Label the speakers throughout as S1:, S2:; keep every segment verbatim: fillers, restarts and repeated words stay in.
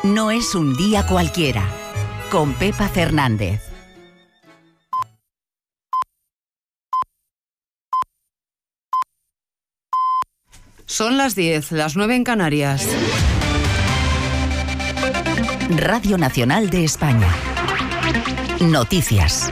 S1: No es un día cualquiera. Con Pepa Fernández.
S2: Son las diez, las nueve en Canarias.
S1: Radio Nacional de España. Noticias.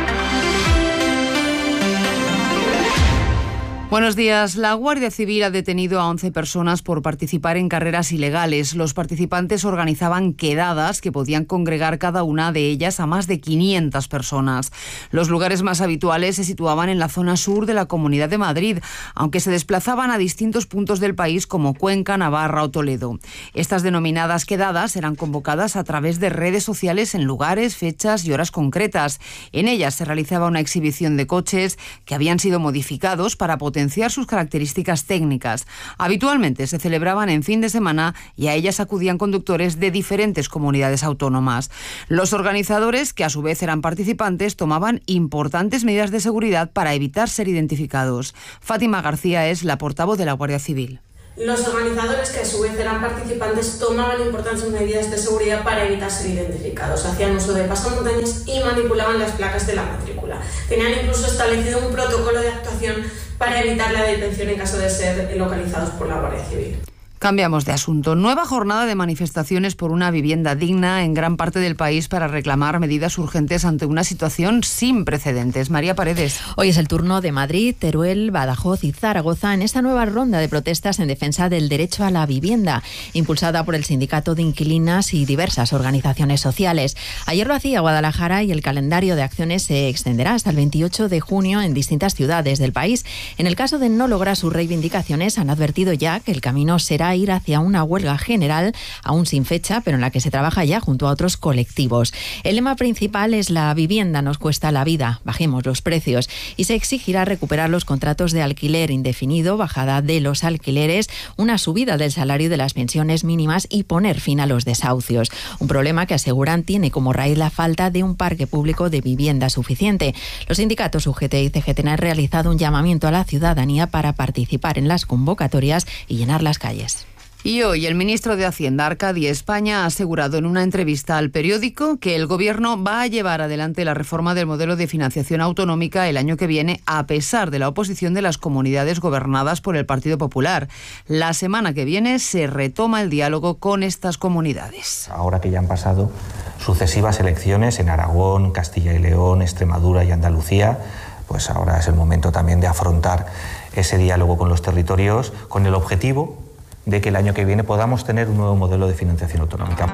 S2: Buenos días. La Guardia Civil ha detenido a once personas por participar en carreras ilegales. Los participantes organizaban quedadas que podían congregar cada una de ellas a más de quinientas personas. Los lugares más habituales se situaban en la zona sur de la Comunidad de Madrid, aunque se desplazaban a distintos puntos del país como Cuenca, Navarra o Toledo. Estas denominadas quedadas eran convocadas a través de redes sociales en lugares, fechas y horas concretas. En ellas se realizaba una exhibición de coches que habían sido modificados para potenciar potenciar sus características técnicas. Habitualmente se celebraban en fin de semana y a ellas acudían conductores de diferentes comunidades autónomas. Los organizadores, que a su vez eran participantes, tomaban importantes medidas de seguridad para evitar ser identificados. Fátima García es la portavoz de la Guardia Civil.
S3: Los organizadores, que a su vez eran participantes, tomaban importantes medidas de seguridad para evitar ser identificados. Hacían uso de pasamontañas y manipulaban las placas de la matrícula. Tenían incluso establecido un protocolo de actuación para evitar la detención en caso de ser localizados por la Guardia Civil.
S2: Cambiamos de asunto. Nueva jornada de manifestaciones por una vivienda digna en gran parte del país para reclamar medidas urgentes ante una situación sin precedentes. María Paredes.
S4: Hoy es el turno de Madrid, Teruel, Badajoz y Zaragoza en esta nueva ronda de protestas en defensa del derecho a la vivienda, impulsada por el Sindicato de Inquilinas y diversas organizaciones sociales. Ayer lo hacía Guadalajara y el calendario de acciones se extenderá hasta el veintiocho de junio en distintas ciudades del país. En el caso de no lograr sus reivindicaciones, han advertido ya que el camino será ir hacia una huelga general, aún sin fecha, pero en la que se trabaja ya junto a otros colectivos. El lema principal es: la vivienda nos cuesta la vida, bajemos los precios, y se exigirá recuperar los contratos de alquiler indefinido, bajada de los alquileres, una subida del salario de las pensiones mínimas y poner fin a los desahucios. Un problema que aseguran tiene como raíz la falta de un parque público de vivienda suficiente. Los sindicatos U G T y C G T han realizado un llamamiento a la ciudadanía para participar en las convocatorias y llenar las calles.
S2: Y hoy el ministro de Hacienda, Arcadio España, ha asegurado en una entrevista al periódico que el Gobierno va a llevar adelante la reforma del modelo de financiación autonómica el año que viene, a pesar de la oposición de las comunidades gobernadas por el Partido Popular. La semana que viene se retoma el diálogo con estas comunidades.
S5: Ahora que ya han pasado sucesivas elecciones en Aragón, Castilla y León, Extremadura y Andalucía, pues ahora es el momento también de afrontar ese diálogo con los territorios con el objetivo de que el año que viene podamos tener un nuevo modelo de financiación autonómica.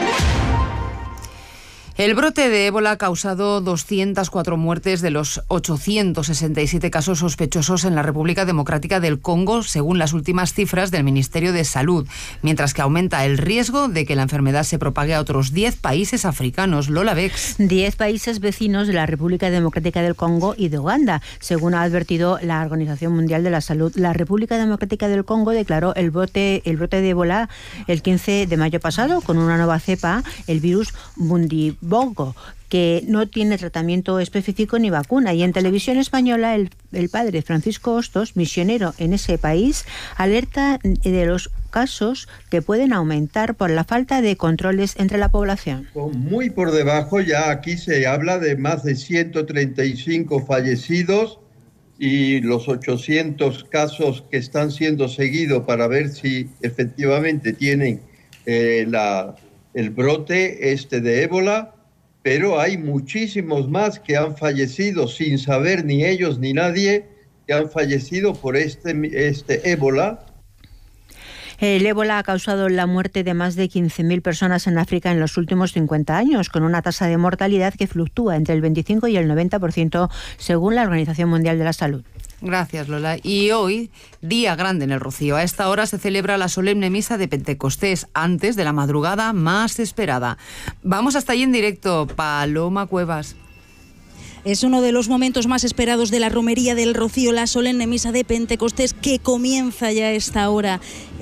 S2: El brote de ébola ha causado doscientas cuatro muertes de los ochocientos sesenta y siete casos sospechosos en la República Democrática del Congo, según las últimas cifras del Ministerio de Salud, mientras que aumenta el riesgo de que la enfermedad se propague a otros diez países africanos. Lola Bex.
S6: diez países vecinos de la República Democrática del Congo y de Uganda, según ha advertido la Organización Mundial de la Salud. La República Democrática del Congo declaró el brote, el brote de ébola el quince de mayo pasado con una nueva cepa, el virus Bundi Bongo, que no tiene tratamiento específico ni vacuna. Y en televisión española, el, el padre Francisco Hostos, misionero en ese país, alerta de los casos que pueden aumentar por la falta de controles entre la población.
S7: Muy por debajo, ya aquí se habla de más de ciento treinta y cinco fallecidos y los ochocientos casos que están siendo seguidos para ver si efectivamente tienen eh, la, el brote este de ébola. Pero hay muchísimos más que han fallecido sin saber ni ellos ni nadie, que han fallecido por este, este ébola.
S6: El ébola ha causado la muerte de más de quince mil personas en África en los últimos cincuenta años, con una tasa de mortalidad que fluctúa entre el veinticinco y el noventa por ciento, según la Organización Mundial de la Salud.
S2: Gracias, Lola. Y hoy, día grande en el Rocío. A esta hora se celebra la solemne misa de Pentecostés, antes de la madrugada más esperada. Vamos hasta allí en directo, Paloma Cuevas.
S8: Es uno de los momentos más esperados de la romería del Rocío, la solemne misa de Pentecostés, que comienza ya a esta hora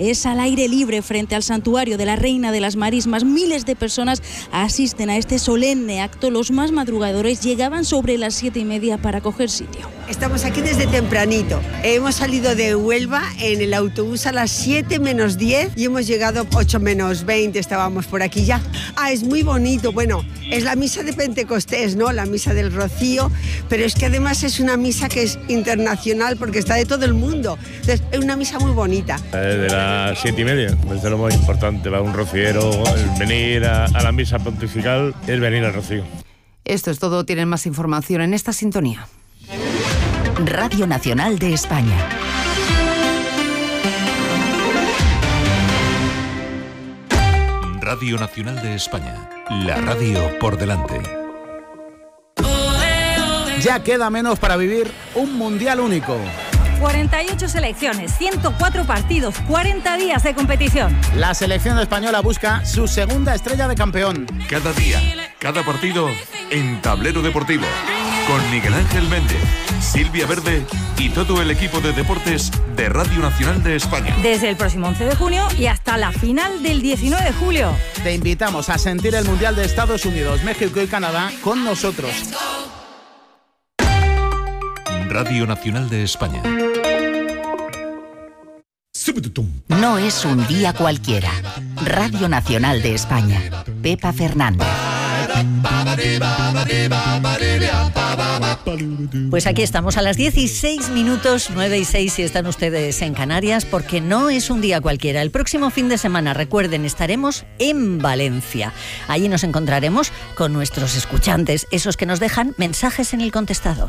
S8: es al aire libre frente al santuario de la Reina de las Marismas. Miles de personas asisten a este solemne acto. Los más madrugadores llegaban sobre las siete y media para coger sitio.
S9: Estamos aquí desde tempranito. Hemos salido de Huelva en el autobús a las siete menos diez y hemos llegado ocho menos veinte, estábamos por aquí ya. Ah, es muy bonito. Bueno, es la misa de Pentecostés, ¿no? La misa del Rocío, pero es que además es una misa que es internacional porque está de todo el mundo. Entonces, es una misa muy bonita.
S10: De las siete y media, es lo más importante para un rociero, el venir a, a la misa pontifical es venir al Rocío.
S2: Esto es todo, tienen más información en esta sintonía.
S1: Radio Nacional de España.
S11: Radio Nacional de España, la radio por delante.
S12: Ya queda menos para vivir un mundial único.
S13: cuarenta y ocho selecciones, ciento cuatro partidos, cuarenta días de competición.
S12: La selección española busca su segunda estrella de campeón.
S11: Cada día, cada partido en Tablero Deportivo. Con Miguel Ángel Méndez, Silvia Verde y todo el equipo de deportes de Radio Nacional de España.
S13: Desde el próximo once de junio y hasta la final del diecinueve de julio.
S12: Te invitamos a sentir el Mundial de Estados Unidos, México y Canadá con nosotros.
S11: Radio Nacional de España.
S1: No es un día cualquiera. Radio Nacional de España. Pepa Fernández.
S14: Pues aquí estamos a las dieciséis minutos, nueve y seis si están ustedes en Canarias, porque no es un día cualquiera. El próximo fin de semana, recuerden, estaremos en Valencia. Allí nos encontraremos con nuestros escuchantes, esos que nos dejan mensajes en el contestador.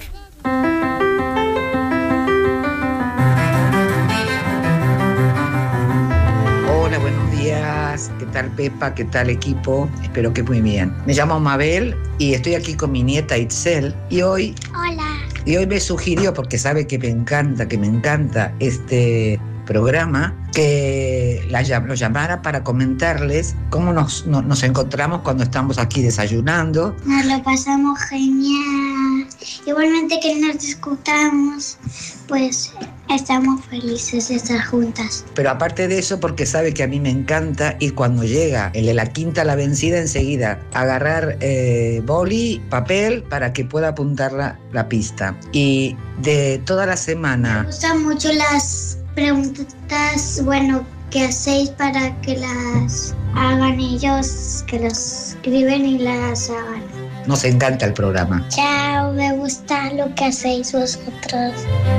S15: Hola, buenos días. ¿Qué tal, Pepa? ¿Qué tal, equipo? Espero que muy bien. Me llamo Mabel y estoy aquí con mi nieta Itzel. Y hoy...
S16: Hola.
S15: Y hoy me sugirió, porque sabe que me encanta, que me encanta este programa, que la, lo llamara para comentarles cómo nos, no, nos encontramos cuando estamos aquí desayunando.
S16: Nos lo pasamos genial. Igualmente que nos discutamos, pues estamos felices de estar juntas.
S15: Pero aparte de eso, porque sabe que a mí me encanta, y cuando llega el de la quinta la vencida, enseguida agarrar eh, boli, papel, para que pueda apuntar la, la pista. Y de toda la semana...
S16: Me gustan mucho las preguntas, bueno, que hacéis para que las hagan ellos, que las escriben y las hagan.
S15: Nos encanta el programa.
S16: Chao, me gusta lo que hacéis vosotros.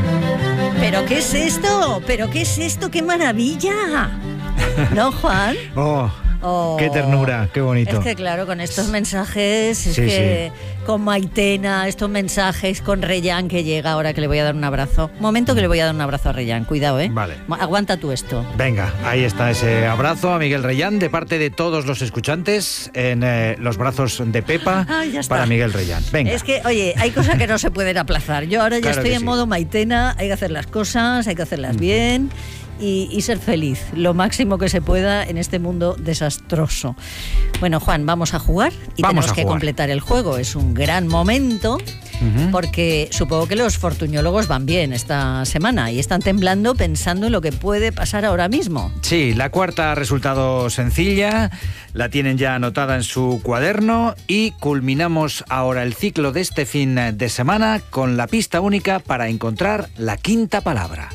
S14: ¿Pero qué es esto? ¿Pero qué es esto? ¡Qué maravilla! ¿No, Juan?
S17: Oh,
S14: oh,
S17: qué ternura, qué bonito.
S14: Es que claro, con estos mensajes, es
S17: sí,
S14: que sí. Con Maitena, estos mensajes, con Reyán que llega ahora, que le voy a dar un abrazo. Momento que le voy a dar un abrazo a Reyán, cuidado, ¿eh?
S17: Vale.
S14: Aguanta tú esto.
S17: Venga, ahí está ese abrazo a Miguel Reyán de parte de todos los escuchantes en eh, los brazos de Pepa.
S14: Ay, ya está.
S17: Para Miguel Reyán. Venga.
S14: Es que, oye, hay cosas que no se pueden aplazar. Yo ahora ya
S17: claro
S14: estoy en
S17: sí.
S14: modo Maitena, hay que hacer las cosas, hay que hacerlas bien. Y, y ser feliz, lo máximo que se pueda en este mundo desastroso. Bueno, Juan, vamos a jugar y
S17: vamos
S14: tenemos que
S17: jugar.
S14: completar el juego. Es un gran momento uh-huh. porque supongo que los fortuñólogos van bien esta semana y están temblando pensando en lo que puede pasar ahora mismo.
S17: Sí, la cuarta ha resultado sencilla, la tienen ya anotada en su cuaderno y culminamos ahora el ciclo de este fin de semana con la pista única para encontrar la quinta palabra.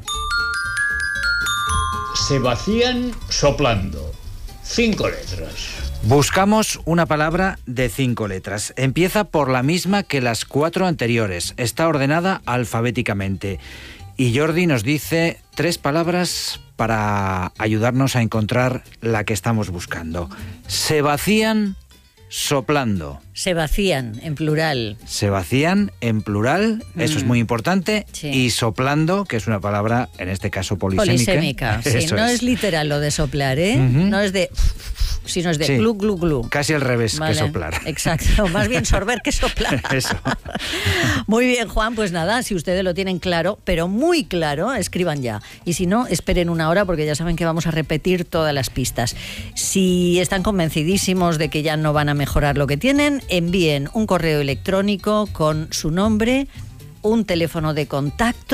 S18: Se vacían soplando. Cinco letras.
S17: Buscamos una palabra de cinco letras. Empieza por la misma que las cuatro anteriores. Está ordenada alfabéticamente. Y Jordi nos dice tres palabras para ayudarnos a encontrar la que estamos buscando. Se vacían soplando.
S14: Se vacían, en plural.
S17: Se vacían, en plural, mm. eso es muy importante.
S14: Sí.
S17: Y soplando, que es una palabra, en este caso, polisémica.
S14: Polisémica, sí.
S17: Eso
S14: no
S17: es.
S14: es literal lo de soplar, ¿eh?
S17: Uh-huh.
S14: No es de... sino es de
S17: sí.
S14: glu, glu, glu.
S17: Casi al revés
S14: vale.
S17: que soplar.
S14: Exacto, más bien sorber que soplar.
S17: Eso.
S14: Muy bien, Juan, pues nada, si ustedes lo tienen claro, pero muy claro, escriban ya. Y si no, esperen una hora porque ya saben que vamos a repetir todas las pistas. Si están convencidísimos de que ya no van a mejorar lo que tienen, envíen un correo electrónico con su nombre, un teléfono de contacto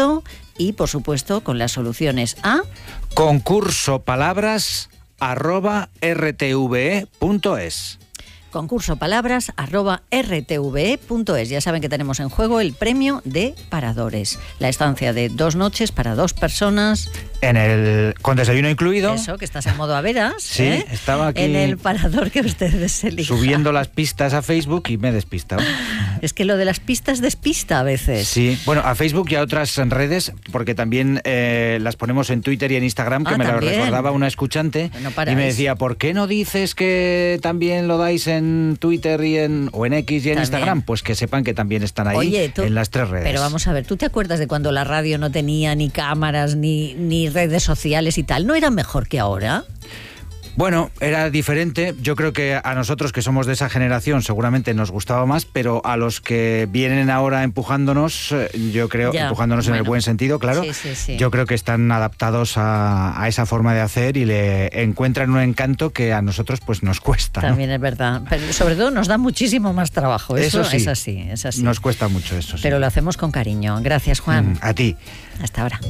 S14: y, por supuesto, con las soluciones a...
S17: concurso palabras arroba r t v e punto es.
S14: Concurso palabras arroba r t v e punto es. Ya saben que tenemos en juego el premio de Paradores. La estancia de dos noches para dos personas.
S17: En el, con desayuno incluido.
S14: Eso, que estás en modo a veras.
S17: Sí,
S14: ¿eh?
S17: estaba aquí.
S14: En el parador que ustedes elijan.
S17: Subiendo las pistas a Facebook y me he despistado.
S14: Es que lo de las pistas despista a veces.
S17: Sí, bueno, a Facebook y a otras redes, porque también eh, las ponemos en Twitter y en Instagram, que
S14: ah,
S17: me
S14: ¿también?
S17: lo recordaba una escuchante.
S14: No
S17: y me decía, ¿por qué no dices que también lo dais en Twitter y en, o en X y en
S14: También.
S17: Instagram? Pues que sepan que también están ahí.
S14: Oye, tú,
S17: en las tres redes.
S14: Pero vamos a ver, ¿tú te acuerdas de cuando la radio no tenía ni cámaras, ni, ni redes sociales y tal? ¿No era mejor que ahora?
S17: Bueno, era diferente. Yo creo que a nosotros que somos de esa generación seguramente nos gustaba más, pero a los que vienen ahora empujándonos, yo creo,
S14: Ya,
S17: empujándonos
S14: bueno.
S17: en el buen sentido, claro,
S14: Sí, sí, sí.
S17: yo creo que están adaptados a, a esa forma de hacer y le encuentran un encanto que a nosotros pues nos cuesta, ¿no?
S14: También es verdad. Pero sobre todo nos da muchísimo más trabajo. Eso,
S17: Eso sí,
S14: es así, es así.
S17: Nos cuesta mucho eso, sí.
S14: Pero lo hacemos con cariño. Gracias, Juan.
S17: Mm, a ti.
S14: Hasta ahora.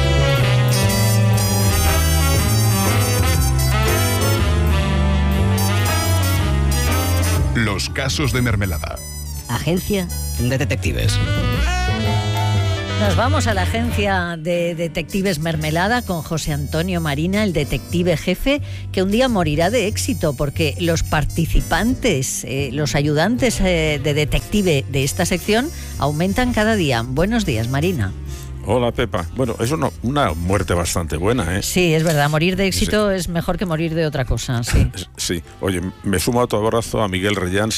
S19: Los casos de Mermelada.
S14: Agencia
S20: de detectives.
S14: Nos vamos a la agencia de detectives Mermelada con José Antonio Marina, el detective jefe, que un día morirá de éxito porque los participantes, eh, los ayudantes eh, de detective de esta sección aumentan cada día. Buenos días, Marina.
S21: Hola, Pepa. Bueno, es una, una muerte bastante buena, ¿eh?
S14: Sí, es verdad, morir de éxito
S21: Sí.
S14: es mejor que morir de otra cosa, sí.
S21: Sí. Oye, me sumo a tu abrazo a Miguel Reyán,